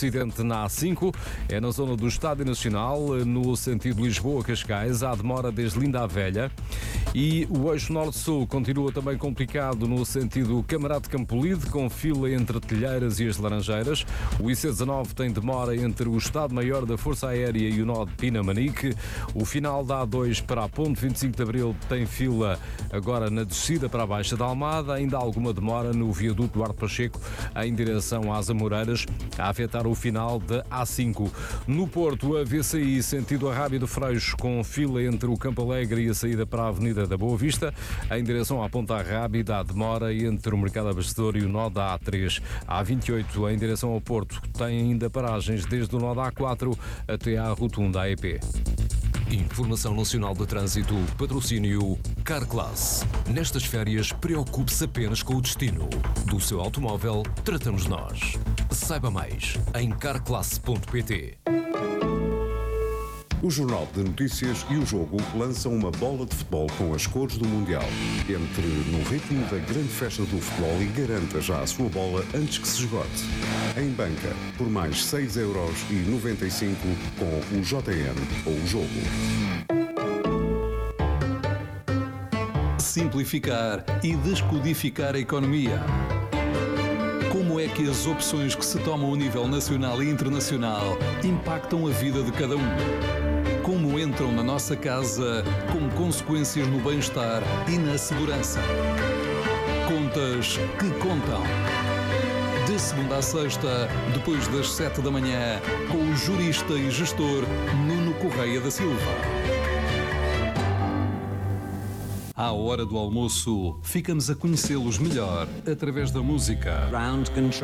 acidente na A5, é na zona do Estádio Nacional, no sentido Lisboa-Cascais. Há demora desde Linda a Velha. E o eixo norte-sul continua também complicado no sentido Camarate Campolide, com fila entre Telheiras e as Laranjeiras. O IC19 tem demora entre o Estado-Maior da Força Aérea e o nó de Pinamanique. O final da A2 para a Ponte 25 de Abril tem fila agora na descida para a Baixa da Almada. Ainda há alguma demora no viaduto Duarte Pacheco em direção às Amoreiras, a afetar o final da A5. No Porto, a VCI sentido Arrábia do Freixo, com fila entre o Campo Alegre e a saída para a Avenida da Boa Vista. Em direção à Ponta Rábida, há demora entre o Mercado Abastecedor e o nó da A3. A A28, em direção ao Porto, tem ainda paragens desde o nó da A4 até à rotunda AEP. Informação Nacional de Trânsito, patrocínio Carclass. Nestas férias, preocupe-se apenas com o destino. Do seu automóvel, tratamos nós. Saiba mais em carclass.pt. O Jornal de Notícias e o Jogo lançam uma bola de futebol com as cores do Mundial. Entre no ritmo da grande festa do futebol e garanta já a sua bola antes que se esgote. Em banca, por mais 6,95€ com o JN ou o Jogo. Simplificar e descodificar a economia. Como é que as opções que se tomam a nível nacional e internacional impactam a vida de cada um? Como entram na nossa casa com consequências no bem-estar e na segurança? Contas que contam. De segunda a sexta, depois das 7 da manhã, com o jurista e gestor Nuno Correia da Silva. À hora do almoço, ficamos a conhecê-los melhor através da música.